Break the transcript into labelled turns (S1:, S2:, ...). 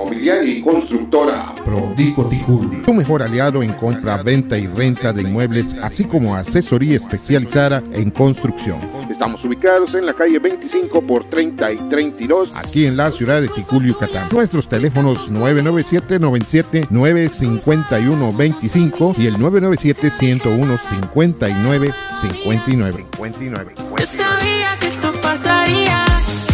S1: inmobiliaria y constructora.
S2: Prodico Ticul, tu mejor aliado en compra, venta y renta de inmuebles, así como asesoría especializada en construcción.
S1: Estamos ubicados en la calle 25 por 30 y 32,
S2: aquí en la ciudad de Ticul, Yucatán. Nuestros teléfonos 997-97-951-25 y el 997-101-59-59.
S3: Yo sabía que esto pasaría.